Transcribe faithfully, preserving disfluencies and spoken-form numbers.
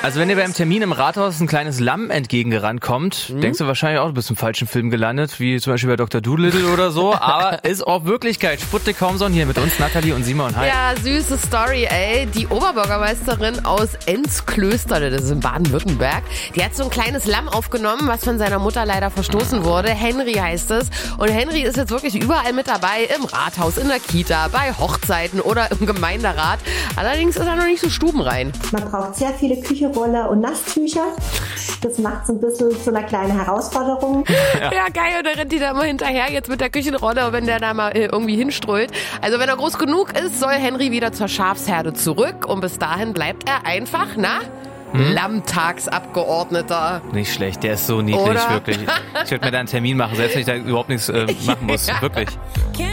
Also wenn dir beim Termin im Rathaus ein kleines Lamm entgegengerannt kommt, mhm. denkst du wahrscheinlich auch, du bist im falschen Film gelandet, wie zum Beispiel bei Doktor Doolittle oder so. Aber ist auch Wirklichkeit. Sputnik Homson hier mit uns, Nathalie und Simon. Hi. Ja, süße Story, ey. Die Oberbürgermeisterin aus Enzklöster, das ist in Baden-Württemberg, die hat so ein kleines Lamm aufgenommen, was von seiner Mutter leider verstoßen wurde. Henry heißt es. Und Henry ist jetzt wirklich überall mit dabei. Im Rathaus, in der Kita, bei Hochzeiten oder im Gemeinderat. Allerdings ist er noch nicht so stubenrein. Man braucht sehr viele Küchenroller und Nasstücher. Das macht so ein bisschen so eine kleine Herausforderung. Ja, ja geil. Und da rennt die da immer hinterher jetzt mit der Küchenrolle, wenn der da mal irgendwie hinströlt. Also wenn er groß genug ist, soll Henry wieder zur Schafsherde zurück. Und bis dahin bleibt er einfach, na... Hm? Landtagsabgeordneter. Nicht schlecht, der ist so niedlich, Oder? Wirklich. Ich würde mir da einen Termin machen, selbst wenn ich da überhaupt nichts äh, machen muss, ja. Wirklich.